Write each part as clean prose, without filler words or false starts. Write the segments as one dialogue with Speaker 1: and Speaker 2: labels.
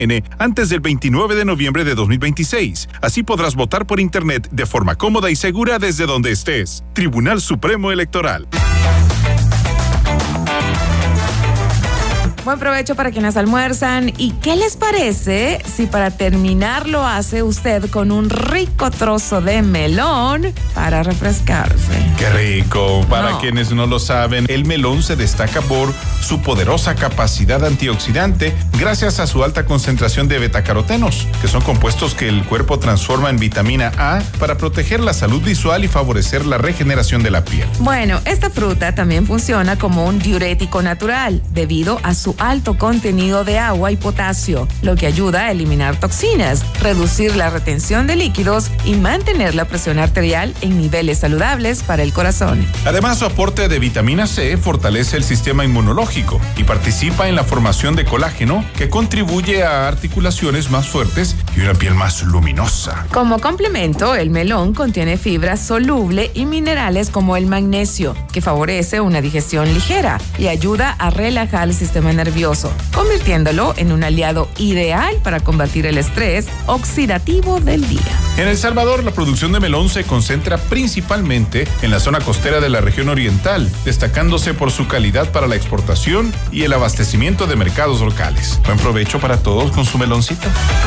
Speaker 1: antes del 29 de noviembre de 2026. Así podrás votar por Internet de forma cómoda y segura desde donde estés. Tribunal Supremo Electoral.
Speaker 2: Buen provecho para quienes almuerzan. ¿Y qué les parece si para terminar lo hace usted con un rico trozo de melón para refrescarse?
Speaker 1: ¡Qué rico! Para quienes no lo saben, el melón se destaca por su poderosa capacidad antioxidante gracias a su alta concentración de betacarotenos, que son compuestos que el cuerpo transforma en vitamina A para proteger la salud visual y favorecer la regeneración de la piel.
Speaker 2: Bueno, esta fruta también funciona como un diurético natural debido a su alto contenido de agua y potasio, lo que ayuda a eliminar toxinas, reducir la retención de líquidos y mantener la presión arterial en niveles saludables para el corazón.
Speaker 1: Además, su aporte de vitamina C fortalece el sistema inmunológico y participa en la formación de colágeno, que contribuye a articulaciones más fuertes y una piel más luminosa.
Speaker 2: Como complemento, el melón contiene fibra soluble y minerales como el magnesio, que favorece una digestión ligera y ayuda a relajar el sistema nervioso, convirtiéndolo en un aliado ideal para combatir el estrés oxidativo del día.
Speaker 1: En El Salvador, la producción de melón se concentra principalmente en la zona costera de la región oriental, destacándose por su calidad para la exportación y el abastecimiento de mercados locales. Buen provecho para todos con su meloncito.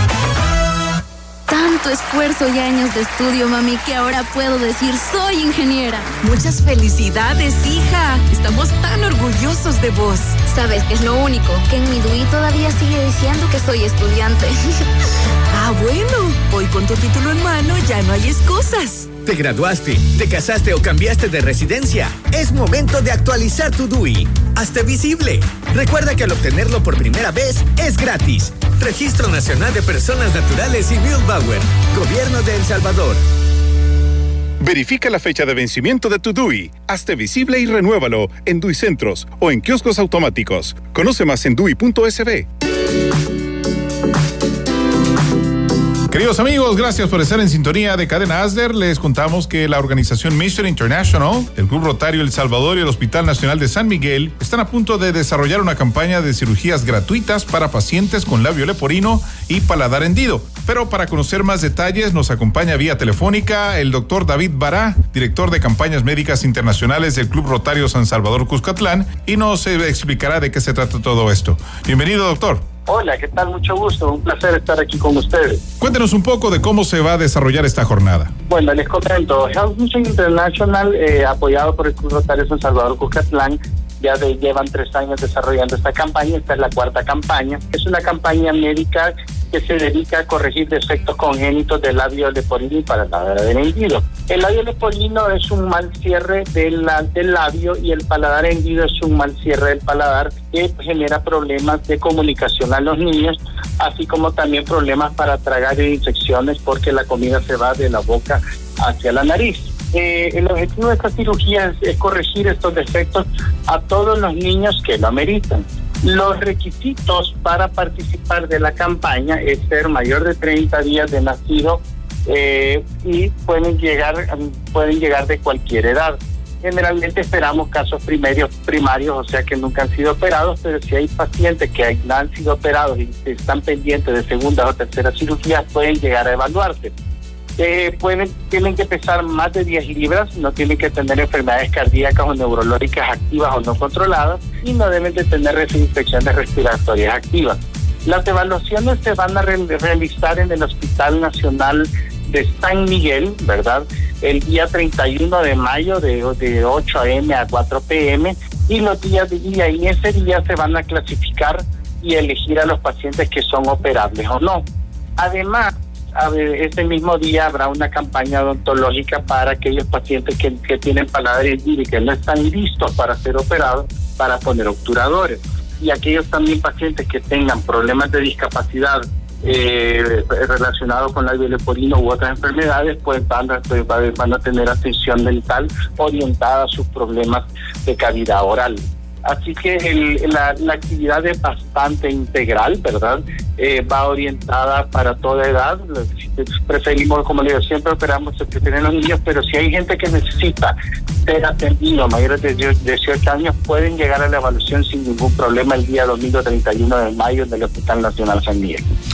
Speaker 3: Tanto esfuerzo y años de estudio, mami, que ahora puedo decir soy ingeniera.
Speaker 4: Muchas felicidades, hija. Estamos tan orgullosos de vos.
Speaker 3: ¿Sabes qué es lo único? Que en mi DUI todavía sigue diciendo que soy estudiante.
Speaker 4: Ah, bueno. Hoy con tu título en mano ya no hay excusas.
Speaker 5: ¿Te graduaste, te casaste o cambiaste de residencia? Es momento de actualizar tu DUI. Hazte visible. Recuerda que al obtenerlo por primera vez es gratis. Registro Nacional de Personas Naturales y Milbauer. Gobierno de El Salvador.
Speaker 1: Verifica la fecha de vencimiento de tu DUI. Hazte visible y renuévalo en DUI Centros o en kioscos automáticos. Conoce más en DUI.sb. Queridos amigos, gracias por estar en sintonía de Cadena Asder. Les contamos que la organización Mission International, el Club Rotario El Salvador y el Hospital Nacional de San Miguel están a punto de desarrollar una campaña de cirugías gratuitas para pacientes con labio leporino y paladar hendido. Pero para conocer más detalles nos acompaña vía telefónica el doctor David Bará, director de campañas médicas internacionales del Club Rotario San Salvador Cuscatlán, y nos explicará de qué se trata todo esto. Bienvenido, doctor.
Speaker 6: Hola, ¿qué tal? Mucho gusto, un placer estar aquí con ustedes.
Speaker 1: Cuéntenos un poco de cómo se va a desarrollar esta jornada.
Speaker 6: Bueno, les comento, Health Mission International, apoyado por el Club Rotario San Salvador Cuscatlán, llevan 3 años desarrollando esta campaña. Esta es la 4ª campaña. Es una campaña médica que se dedica a corregir defectos congénitos del labio leporino y paladar hendido. El labio leporino es un mal cierre del labio y el paladar hendido es un mal cierre del paladar que genera problemas de comunicación a los niños, así como también problemas para tragar e infecciones porque la comida se va de la boca hacia la nariz. El objetivo de esta cirugía es corregir estos defectos a todos los niños que lo ameritan. Los requisitos para participar de la campaña es ser mayor de 30 días de nacido y pueden llegar de cualquier edad. Generalmente esperamos casos primarios, o sea que nunca han sido operados, pero si hay pacientes que han sido operados y están pendientes de segunda o tercera cirugía, pueden llegar a evaluarse. Tienen que pesar más de 10 libras, no tienen que tener enfermedades cardíacas o neurológicas activas o no controladas y no deben de tener infecciones respiratorias activas. Las evaluaciones se van a realizar en el Hospital Nacional de San Miguel, ¿verdad? El día 31 de mayo de 8 a.m. a 4 p.m. y los días de día y ese día se van a clasificar y elegir a los pacientes que son operables o no. Además, ese mismo día habrá una campaña odontológica para aquellos pacientes que tienen paladar hendido y que no están listos para ser operados, para poner obturadores. Y aquellos también pacientes que tengan problemas de discapacidad relacionados con labio leporino u otras enfermedades, pues van a tener atención dental orientada a sus problemas de cavidad oral. Así que la actividad es bastante integral, ¿verdad? Va orientada para toda edad. Preferimos, como le digo, siempre operamos en los niños, pero si hay gente que necesita ser atendido, mayores de 18 años, pueden llegar a la evaluación sin ningún problema el día domingo 31 de mayo en el Hospital Nacional San Miguel.